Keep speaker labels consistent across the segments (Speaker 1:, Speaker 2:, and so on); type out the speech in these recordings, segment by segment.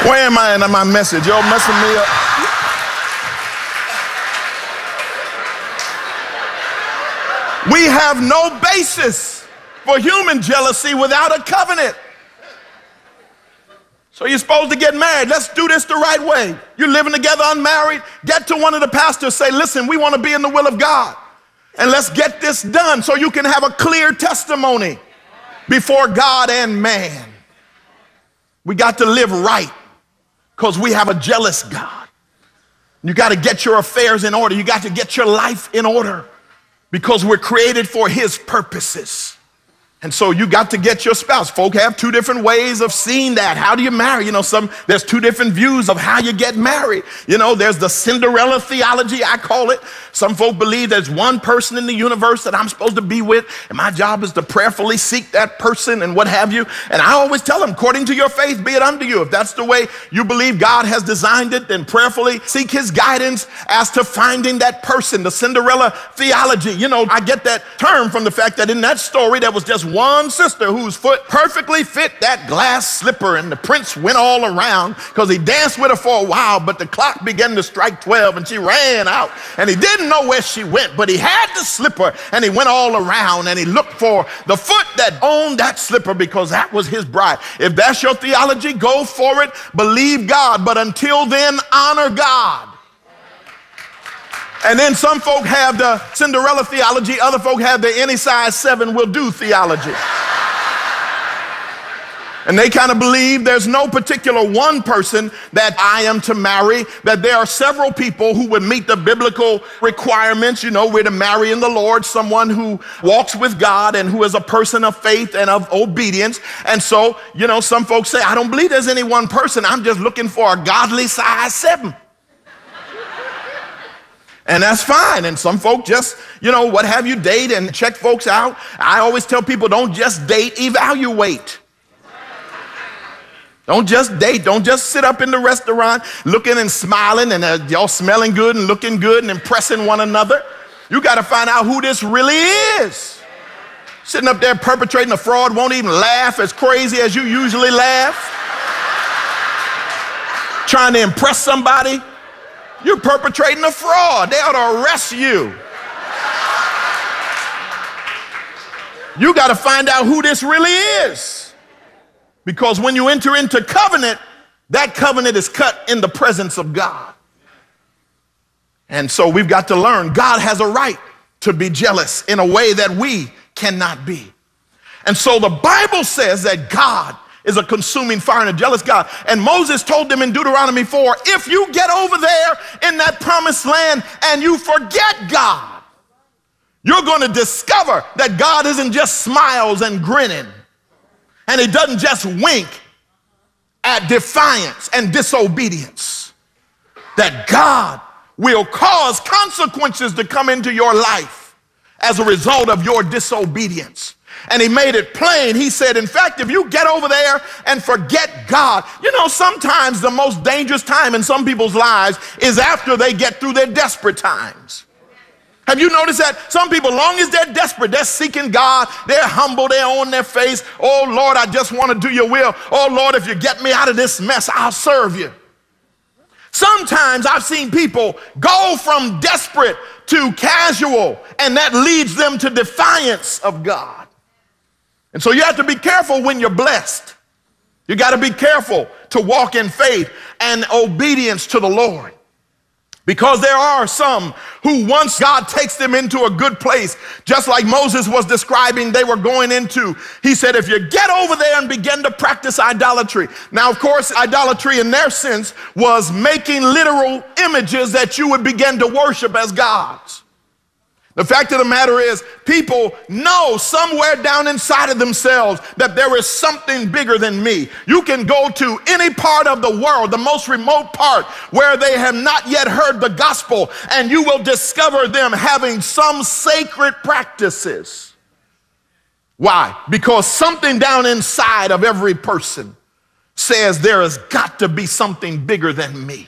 Speaker 1: Where am I in my message? Y'all messing me up. We have no basis for human jealousy without a covenant. So you're supposed to get married. Let's do this the right way. You're living together unmarried. Get to one of the pastors, say, listen, we want to be in the will of God. And let's get this done so you can have a clear testimony before God and man. We got to live right because we have a jealous God. You got to get your affairs in order. You got to get your life in order because we're created for his purposes. And so you got to get your spouse. Folk have two different ways of seeing that. How do you marry? There's two different views of how you get married. There's the Cinderella theology, I call it. Some folk believe there's one person in the universe that I'm supposed to be with, and my job is to prayerfully seek that person and what have you. And I always tell them, according to your faith, be it unto you. If that's the way you believe God has designed it, then prayerfully seek his guidance as to finding that person, the Cinderella theology. I get that term from the fact that in that story, there was just one sister whose foot perfectly fit that glass slipper, and the prince went all around because he danced with her for a while, but the clock began to strike 12 and she ran out, and he didn't know where she went, but he had the slipper, and he went all around and he looked for the foot that owned that slipper because that was his bride. If that's your theology, go for it, believe God, but until then, honor God. And then some folk have the Cinderella theology. Other folk have the any size 7 will do theology. And they kind of believe there's no particular one person that I am to marry, that there are several people who would meet the biblical requirements. We're to marry in the Lord someone who walks with God and who is a person of faith and of obedience. And so, some folks say, I don't believe there's any one person. I'm just looking for a godly size 7. And that's fine. And some folk just, what have you, date and check folks out. I always tell people, don't just date, evaluate. Don't just date. Don't just sit up in the restaurant looking and smiling and y'all smelling good and looking good and impressing one another. You got to find out who this really is. Sitting up there perpetrating a fraud, won't even laugh as crazy as you usually laugh. Trying to impress somebody. You're perpetrating a fraud. They ought to arrest you. You got to find out who this really is. Because when you enter into covenant, that covenant is cut in the presence of God. And so we've got to learn God has a right to be jealous in a way that we cannot be. And so the Bible says that God is a consuming fire and a jealous God. And Moses told them in Deuteronomy 4, if you get over there in that promised land and you forget God, you're going to discover that God isn't just smiles and grinning, and he doesn't just wink at defiance and disobedience. That God will cause consequences to come into your life as a result of your disobedience. And he made it plain. He said, in fact, if you get over there and forget God, sometimes the most dangerous time in some people's lives is after they get through their desperate times. Have you noticed that? Some people, long as they're desperate, they're seeking God, they're humble, they're on their face. Oh, Lord, I just want to do your will. Oh, Lord, if you get me out of this mess, I'll serve you. Sometimes I've seen people go from desperate to casual, and that leads them to defiance of God. And so you have to be careful when you're blessed. You got to be careful to walk in faith and obedience to the Lord. Because there are some who once God takes them into a good place, just like Moses was describing they were going into, he said, if you get over there and begin to practice idolatry. Now, of course, idolatry in their sense was making literal images that you would begin to worship as gods. The fact of the matter is, people know somewhere down inside of themselves that there is something bigger than me. You can go to any part of the world, the most remote part, where they have not yet heard the gospel, and you will discover them having some sacred practices. Why? Because something down inside of every person says there has got to be something bigger than me.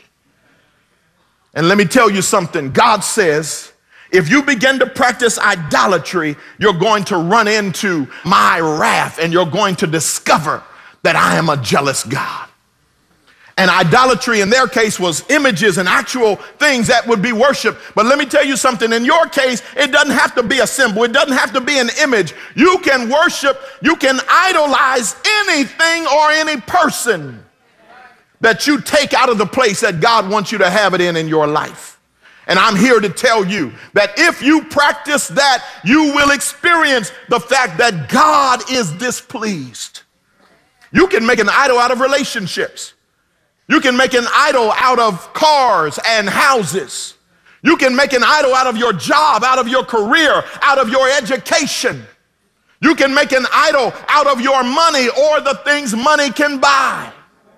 Speaker 1: And let me tell you something. God says, if you begin to practice idolatry, you're going to run into my wrath, and you're going to discover that I am a jealous God. And idolatry in their case was images and actual things that would be worshiped. But let me tell you something. In your case, it doesn't have to be a symbol. It doesn't have to be an image. You can worship, you can idolize anything or any person that you take out of the place that God wants you to have it in your life. And I'm here to tell you that if you practice that, you will experience the fact that God is displeased. You can make an idol out of relationships. You can make an idol out of cars and houses. You can make an idol out of your job, out of your career, out of your education. You can make an idol out of your money or the things money can buy.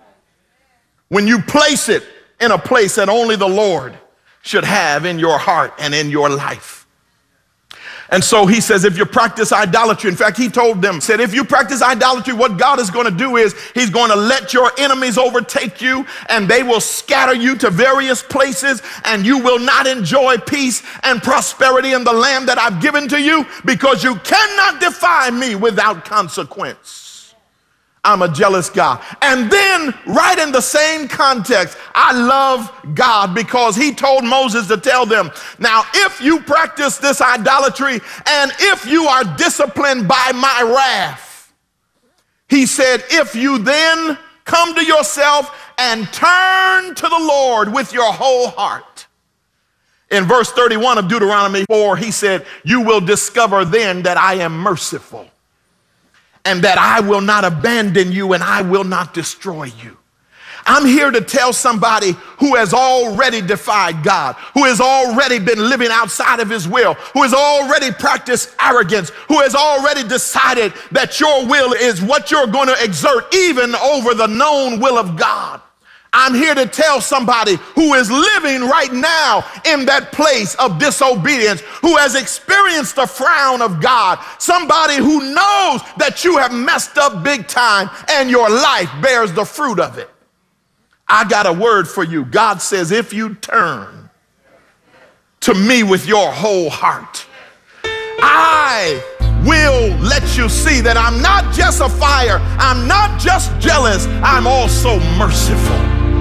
Speaker 1: When you place it in a place that only the Lord should have in your heart and in your life. And so he says, if you practice idolatry, in fact, he told them, said, if you practice idolatry, what God is going to do is he's going to let your enemies overtake you and they will scatter you to various places and you will not enjoy peace and prosperity in the land that I've given to you because you cannot defy me without consequence. I'm a jealous God. And then right in the same context, I love God because he told Moses to tell them, now, if you practice this idolatry and if you are disciplined by my wrath, he said, if you then come to yourself and turn to the Lord with your whole heart. In verse 31 of Deuteronomy 4, he said, you will discover then that I am merciful, and that I will not abandon you and I will not destroy you. I'm here to tell somebody who has already defied God, who has already been living outside of his will, who has already practiced arrogance, who has already decided that your will is what you're going to exert even over the known will of God. I'm here to tell somebody who is living right now in that place of disobedience, who has experienced the frown of God, somebody who knows that you have messed up big time and your life bears the fruit of it. I got a word for you. God says, if you turn to me with your whole heart, I will let you see that I'm not just a fire, I'm not just jealous, I'm also merciful.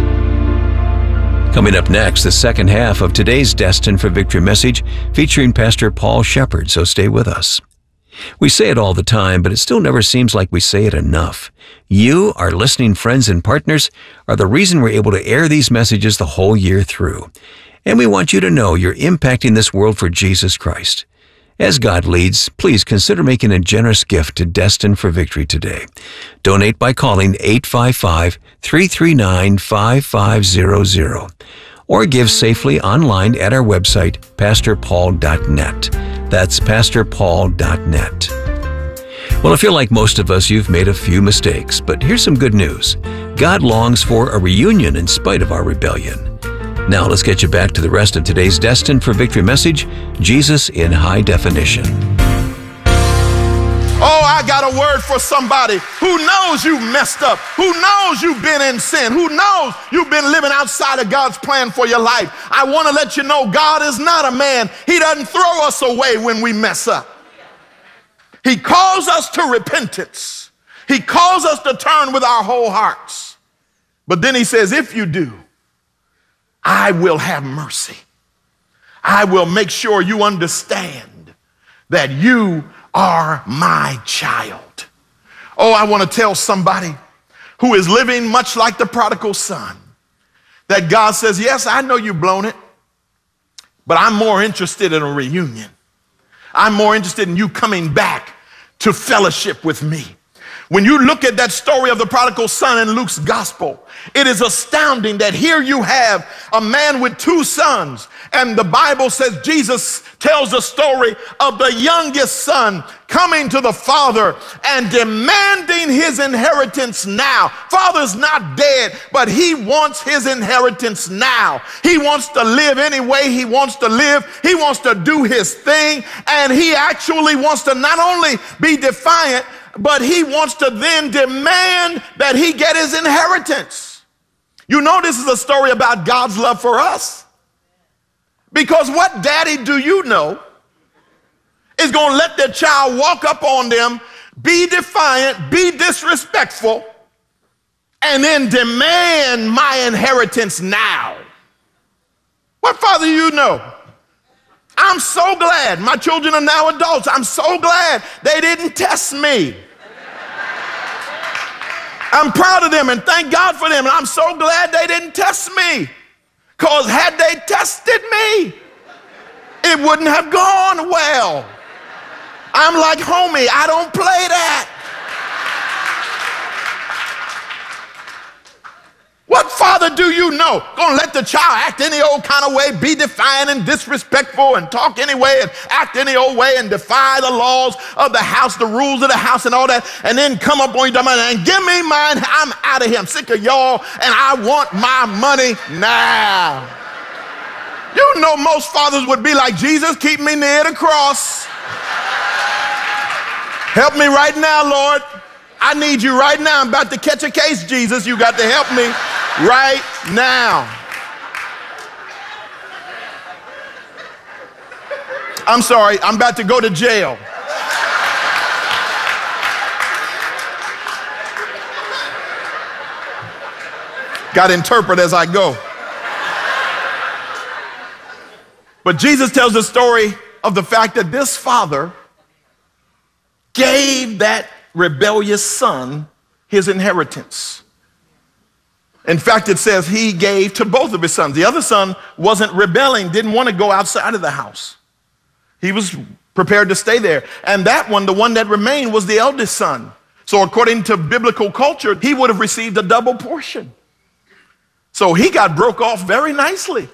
Speaker 2: Coming up next, the second half of today's Destined for Victory message featuring Pastor Paul Shepard, so stay with us. We say it all the time, but it still never seems like we say it enough. You, our listening friends and partners, are the reason we're able to air these messages the whole year through. And we want you to know you're impacting this world for Jesus Christ. As God leads, please consider making a generous gift to Destined for Victory today. Donate by calling 855-339-5500 or give safely online at our website, pastorpaul.net. That's pastorpaul.net. Well, I feel like most of us, you've made a few mistakes, but here's some good news. God longs for a reunion in spite of our rebellion. Now let's get you back to the rest of today's Destined for Victory message, Jesus in High Definition.
Speaker 1: Oh, I got a word for somebody who knows you messed up, who knows you've been in sin, who knows you've been living outside of God's plan for your life. I want to let you know God is not a man. He doesn't throw us away when we mess up. He calls us to repentance. He calls us to turn with our whole hearts. But then he says, if you do, I will have mercy. I will make sure you understand that you are my child. Oh, I want to tell somebody who is living much like the prodigal son that God says, yes, I know you've blown it, but I'm more interested in a reunion. I'm more interested in you coming back to fellowship with me. When you look at that story of the prodigal son in Luke's gospel, it is astounding that here you have a man with two sons, and the Bible says Jesus tells the story of the youngest son coming to the father and demanding his inheritance now. Father's not dead, but he wants his inheritance now. He wants to live any way he wants to live. He wants to do his thing, and he actually wants to not only be defiant, but he wants to then demand that he get his inheritance. You know, this is a story about God's love for us. Because what daddy do you know is going to let their child walk up on them, be defiant, be disrespectful, and then demand my inheritance now. What father do you know? I'm so glad my children are now adults. I'm so glad they didn't test me. I'm proud of them and thank God for them. And I'm so glad they didn't test me. Because had they tested me, it wouldn't have gone well. I'm like, homie, I don't play that. What father do you know gonna let the child act any old kind of way, be defiant and disrespectful and talk any way and act any old way and defy the laws of the house, the rules of the house and all that, and then come up on you and give me mine? I'm out of here. I'm sick of y'all and I want my money now. You know most fathers would be like, Jesus, keep me near the cross. Help me right now, Lord. I need you right now. I'm about to catch a case, Jesus. You got to help me right now. I'm sorry, I'm about to go to jail. Got to interpret as I go. But Jesus tells the story of the fact that this father gave that rebellious son his inheritance. In fact, it says he gave to both of his sons. The other son wasn't rebelling, didn't want to go outside of the house. He was prepared to stay there. And that one, the one that remained, was the eldest son. So according to biblical culture, he would have received a double portion. So he got broke off very nicely.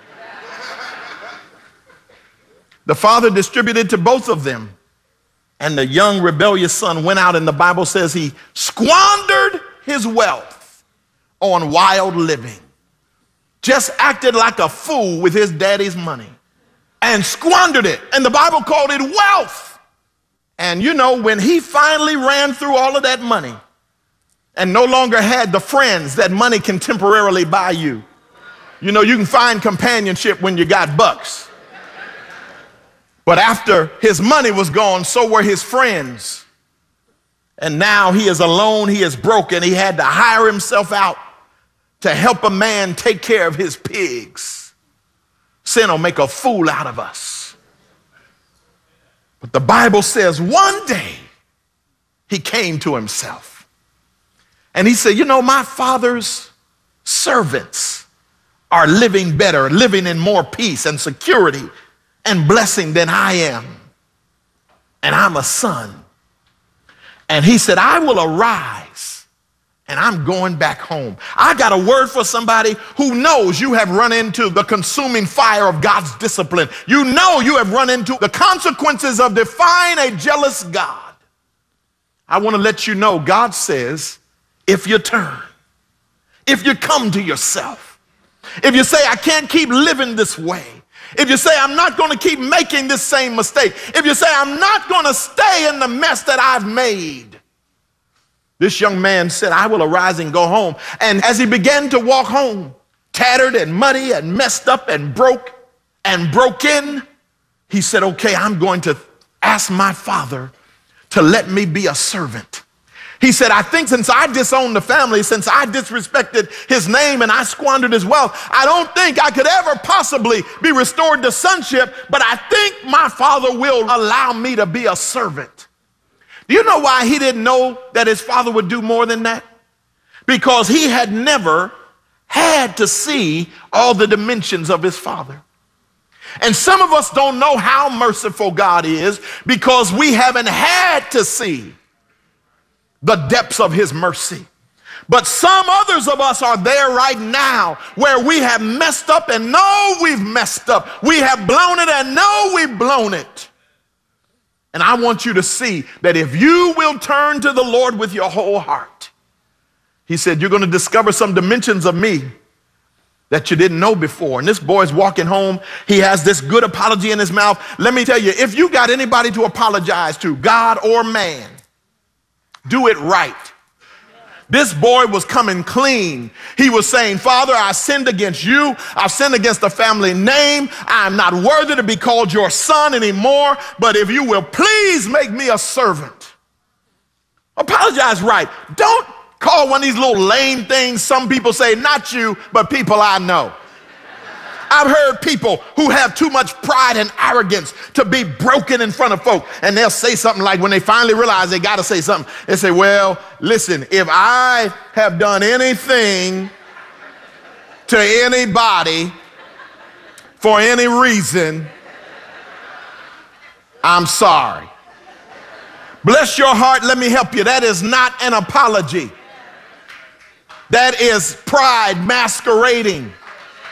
Speaker 1: The father distributed to both of them. And the young rebellious son went out, and the Bible says he squandered his wealth on wild living. Just acted like a fool with his daddy's money and squandered it. And the Bible called it wealth. And you know, when he finally ran through all of that money and no longer had the friends that money can temporarily buy you. You know, you can find companionship when you got bucks. But after his money was gone, so were his friends. And now he is alone, he is broken. He had to hire himself out to help a man take care of his pigs. Sin will make a fool out of us. But the Bible says one day he came to himself. And he said, you know, my father's servants are living better, living in more peace and security and blessing than I am. And I'm a son. And he said, I will arise and I'm going back home. I got a word for somebody who knows you have run into the consuming fire of God's discipline. You know you have run into the consequences of defying a jealous God. I want to let you know God says, if you turn, if you come to yourself, if you say, I can't keep living this way, if you say, I'm not going to keep making this same mistake, if you say, I'm not going to stay in the mess that I've made. This young man said, I will arise and go home. And as he began to walk home, tattered and muddy and messed up and broke in, he said, okay, I'm going to ask my father to let me be a servant. He said, I think since I disowned the family, since I disrespected his name and I squandered his wealth, I don't think I could ever possibly be restored to sonship, but I think my father will allow me to be a servant. Do you know why he didn't know that his father would do more than that? Because he had never had to see all the dimensions of his father. And some of us don't know how merciful God is because we haven't had to see the depths of his mercy. But some others of us are there right now where we have messed up and know we've messed up. We have blown it and know we've blown it. And I want you to see that if you will turn to the Lord with your whole heart, he said, you're going to discover some dimensions of me that you didn't know before. And this boy's walking home. He has this good apology in his mouth. Let me tell you, if you got anybody to apologize to, God or man, do it right. This boy was coming clean. He was saying, Father, I sinned against you. I've sinned against the family name. I'm not worthy to be called your son anymore. But if you will please make me a servant. Apologize right. Don't Call one of these little lame things some people say, not you, but people I know. I've heard people who have too much pride and arrogance to be broken in front of folk, and they'll say something like, when they finally realize they got to say something, they say, well, listen, if I have done anything to anybody for any reason, I'm sorry. Bless your heart, let me help you. That is not an apology. That is pride masquerading